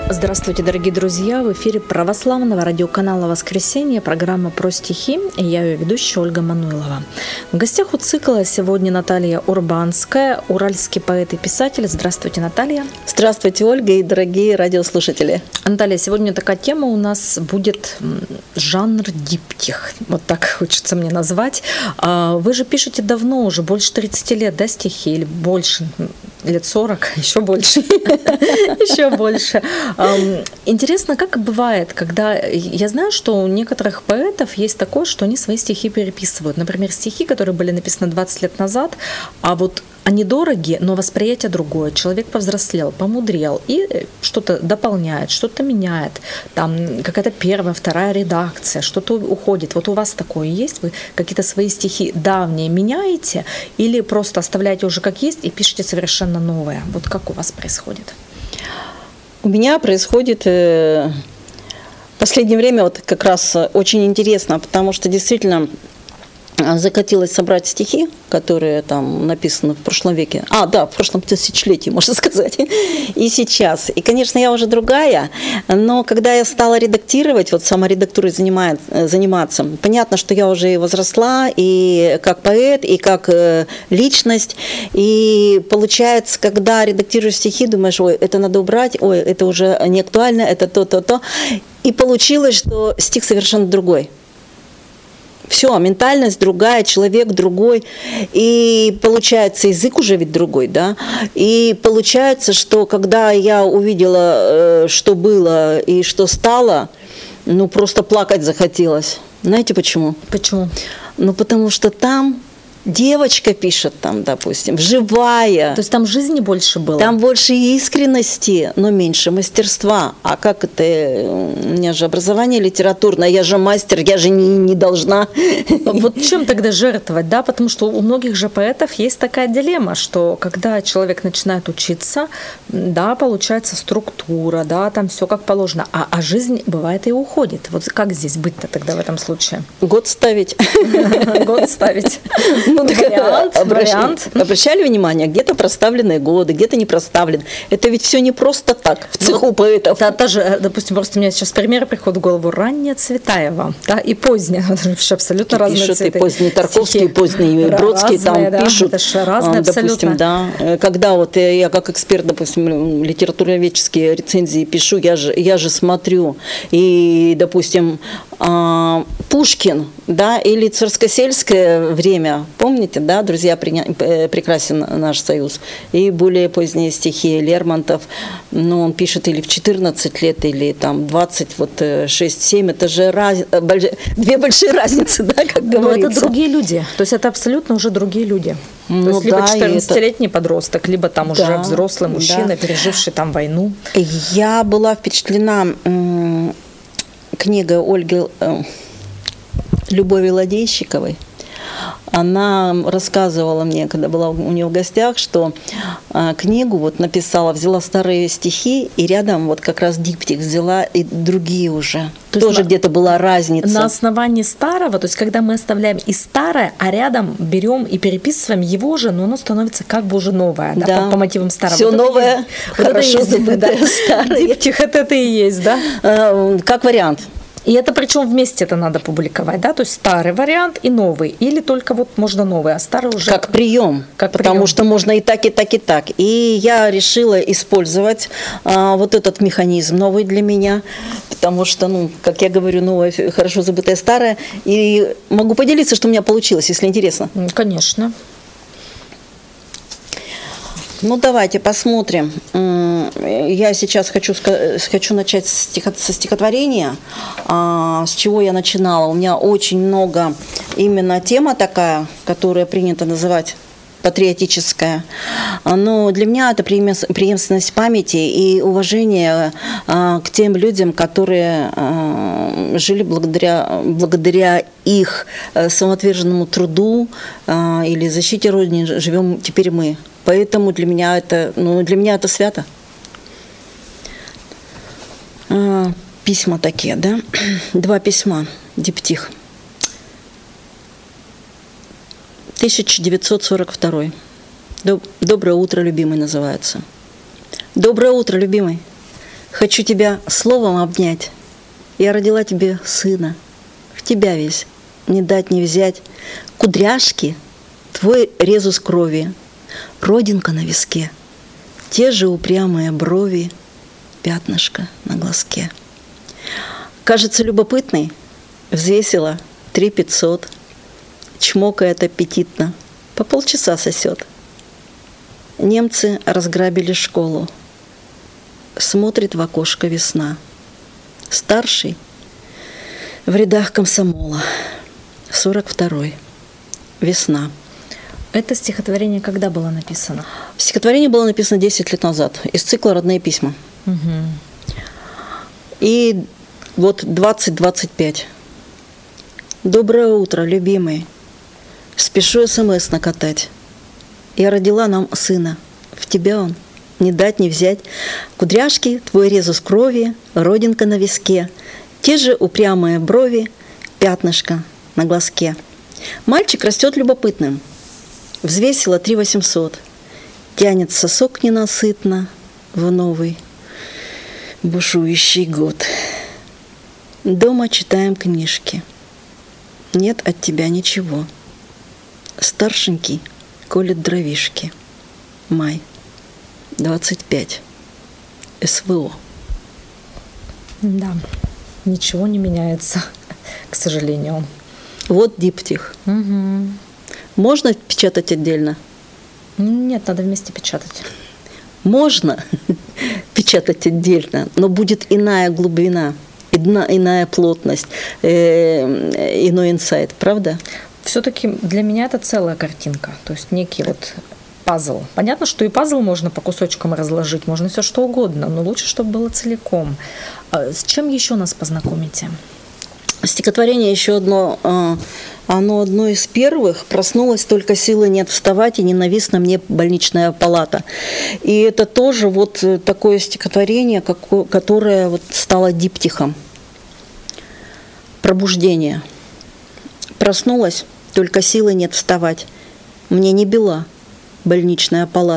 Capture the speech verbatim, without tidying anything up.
Здравствуйте, дорогие друзья! В эфире православного радиоканала «Воскресенье», программа «Про стихи», и я ее ведущая Ольга Мануйлова. В гостях у цикла сегодня Наталья Урбанская, уральский поэт и писатель. Здравствуйте, Наталья! Здравствуйте, Ольга, и дорогие радиослушатели! Наталья, сегодня такая тема у нас будет жанр диптих. Вот так хочется мне назвать. Вы же пишете давно, уже больше тридцати лет, да, стихи? Или больше? Лет сорок? Еще больше? Еще больше. Интересно, как бывает, когда... Я знаю, что у некоторых поэтов есть такое, что они свои стихи переписывают. Например, стихи, которые были написаны двадцать лет назад, а вот они дороги, но восприятие другое. Человек повзрослел, помудрел и что-то дополняет, что-то меняет. Там какая-то первая, вторая редакция, что-то уходит. Вот у вас такое есть? Вы какие-то свои стихи давние меняете или просто оставляете уже как есть и пишете совершенно новое? Вот как у вас происходит? У меня происходит э, в последнее время вот как раз очень интересно, потому что действительно закатилось собрать стихи, которые там написаны в прошлом веке. А, да, в прошлом тысячелетии, можно сказать. И сейчас. И, конечно, я уже другая, но когда я стала редактировать, вот саморедактурой занимает, заниматься, понятно, что я уже и возросла, и как поэт, и как личность. И получается, когда редактируешь стихи, думаешь, ой, это надо убрать, ой, это уже не актуально, это то-то-то. И получилось, что стих совершенно другой. Все, ментальность другая, человек другой, и получается язык уже ведь другой, да, и получается, что когда я увидела, что было и что стало, ну просто плакать захотелось. Знаете почему? Почему? Ну потому что там девочка пишет там, допустим, живая. То есть там жизни больше было? Там больше искренности, но меньше мастерства. А как это? У меня же образование литературное, я же мастер, я же не, не должна. Вот чем тогда жертвовать, да? Потому что у многих же поэтов есть такая дилемма, что когда человек начинает учиться, да, получается структура, да, там все как положено, а, а жизнь бывает и уходит. Вот как здесь быть-то тогда в этом случае? Год ставить. Год ставить. Ну, вариант, обращ... вариант. Обращали внимание, где-то проставленные годы, где-то не проставлены. Это ведь все не просто так в цеху ну, поэтов. Да, даже, допустим, просто у меня сейчас примеры приходят в голову. Ранняя Цветаева, да, и поздняя. Это абсолютно разные пишут, цветы. И поздние Тарковские, и поздние Бродские там да, пишут. Это же разные допустим, абсолютно. Да. Когда вот я как эксперт, допустим, литературоведческие рецензии пишу, я же, я же смотрю. И, допустим, Пушкин, да, или царскосельское время, помните, да, друзья, прекрасен наш союз, и более поздние стихи Лермонтов, ну, он пишет или в четырнадцать лет, или там двадцать шесть-семь, это же раз, две большие разницы, да, как говорится. Но это другие люди, то есть это абсолютно уже другие люди. Ну, то есть либо да, четырнадцатилетний это... подросток, либо там уже да, взрослый мужчина, да. переживший там войну. Я была впечатлена м- книгой Ольги э, Любови Ладейщиковой. Она рассказывала мне, когда была у нее в гостях, что э, книгу вот написала, взяла старые стихи, и рядом вот как раз диптих взяла и другие уже. То Тоже на, где-то была разница. На основании старого, то есть когда мы оставляем и старое, а рядом берем и переписываем его же, но оно становится как бы уже новое, да, да. по, по мотивам старого. Все вот новое, есть, хорошо вот забытое, да, старое. Диптих это, это и есть, да? Э, как вариант. И это причем вместе это надо публиковать, да? То есть старый вариант и новый. Или только вот можно новый, а старый уже... Как прием. Как потому прием. Что можно и так, и так, и так. И я решила использовать а, вот этот механизм новый для меня. Потому что, ну, как я говорю, новое, хорошо забытое старое. И могу поделиться, что у меня получилось, если интересно. Конечно. Ну, давайте посмотрим. Я сейчас хочу, хочу начать со стихотворения, с чего я начинала. У меня очень много именно тема такая, которая принято называть патриотическая. Но для меня это преемственность памяти и уважение к тем людям, которые жили благодаря, благодаря их самоотверженному труду или защите Родины, живем теперь мы. Поэтому для меня это, ну, для меня это свято. А, письма такие, да? Два письма, диптих. тысяча девятьсот сорок второй. Доброе утро, любимый, называется. Доброе утро, любимый. Хочу тебя словом обнять. Я родила тебе сына, в тебя весь, не дать не взять. Кудряшки, твой резус крови, родинка на виске, те же упрямые брови, пятнышко на глазке. Кажется любопытной, взвесила три пятьсот, чмокает аппетитно, по полчаса сосет. Немцы разграбили школу, смотрит в окошко весна. Старший в рядах комсомола, сорок второй, весна. Это стихотворение когда было написано? Стихотворение было написано десять лет назад из цикла «Родные письма». Угу. И вот двадцать двадцать пять. Доброе утро, любимый. Спешу СМС накатать. Я родила нам сына. В тебя он не дать не взять. Кудряшки, твой резус крови, родинка на виске, те же упрямые брови, пятнышко на глазке. Мальчик растет любопытным. Взвесила три восемьсот. Тянет сосок ненасытно в новый бушующий год. Дома читаем книжки. Нет от тебя ничего. Старшенький колет дровишки. Май. двадцать пять. СВО. Да, ничего не меняется, к сожалению. Вот диптих. Угу. Можно печатать отдельно? Нет, надо вместе печатать. Можно печатать отдельно, но будет иная глубина, иная плотность, иной инсайт, правда? Все-таки для меня это целая картинка, то есть некий вот пазл. Понятно, что и пазл можно по кусочкам разложить, можно все что угодно, но лучше, чтобы было целиком. С чем еще нас познакомите? Стихотворение еще одно, оно одно из первых. Проснулась, только силы нет вставать, и ненавистна мне больничная палата. И это тоже вот такое стихотворение, которое вот стало диптихом. Пробуждение. Проснулась, только силы нет вставать. Мне не бела больничная палата.